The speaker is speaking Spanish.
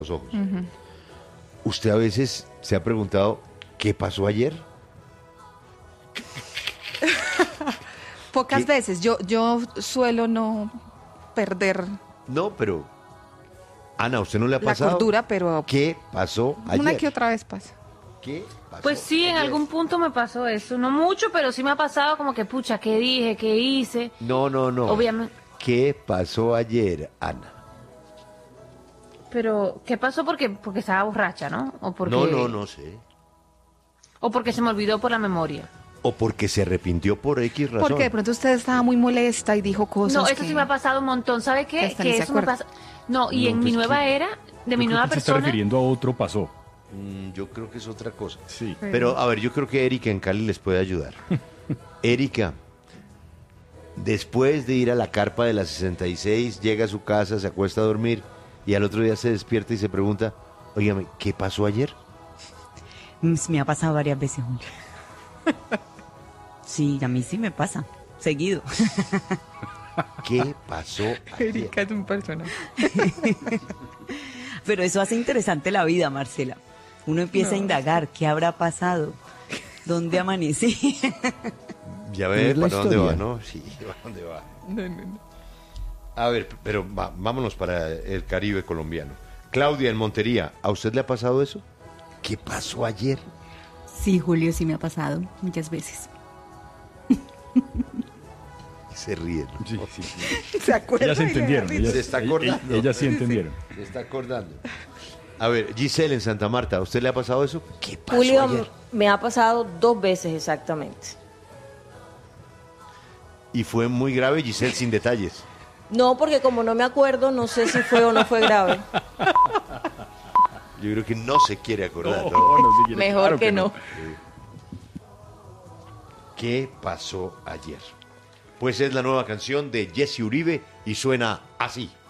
los ojos. ¿Usted a veces se ha preguntado qué pasó ayer? Pocas ¿Qué? veces. Yo suelo no perder No, pero Ana, ¿a usted no le ha la pasado? cordura, pero ¿Qué pasó ayer? una que otra vez pasa. ¿Qué pasó Pues sí, en ayer? algún punto me pasó eso. No mucho, pero sí me ha pasado como que, pucha, ¿qué dije? ¿Qué hice? No. Obviamente. ¿Qué pasó ayer, Ana? Pero, ¿qué pasó? Porque estaba borracha, ¿no? O porque, No sé. O porque se me olvidó por la memoria. O porque se arrepintió por X razón. Porque de pronto usted estaba muy molesta y dijo cosas No, eso que- sí me ha pasado un montón. ¿Sabe qué? hasta ni Que se eso me acuerda. pasa. No, y No, en pues mi nueva era, de mi Yo nueva creo que se está persona. refiriendo a otro pasó. Yo creo que es otra cosa. Sí. Pero, a ver, yo creo que Erika en Cali les puede ayudar. Erika, después de ir a la carpa de la 66, llega a su casa, se acuesta a dormir y al otro día se despierta y se pregunta, óigame, ¿qué pasó ayer? Me ha pasado varias veces, Julio. Sí, a mí sí me pasa. Seguido. ¿Qué pasó ayer? Erika es un personaje. Pero eso hace interesante la vida, Marcela. Uno empieza a indagar qué habrá pasado, dónde amanecí. Ya ver, Es la ¿para dónde va, historia. no? Sí, ¿para dónde va? A ver, pero vámonos para el Caribe colombiano. Claudia, en Montería, ¿a usted le ha pasado eso? ¿Qué pasó ayer? Sí, Julio, sí me ha pasado muchas veces. Y se ríen. ¿no? Sí. ¿Se acuerda? Ellas se entendieron. Se está acordando. Ellas sí entendieron. Se está acordando. A ver, Giselle en Santa Marta, ¿a usted le ha pasado eso? ¿Qué pasó Julio, ayer? me ha pasado 2 veces exactamente. Y fue muy grave, Giselle, sin detalles. No, porque como no me acuerdo, no sé si fue o no fue grave. Yo creo que no se quiere acordar. ¿no? No, no, sí quiere, Mejor claro que no. ¿Qué pasó ayer? Pues es la nueva canción de Jesse Uribe y suena así.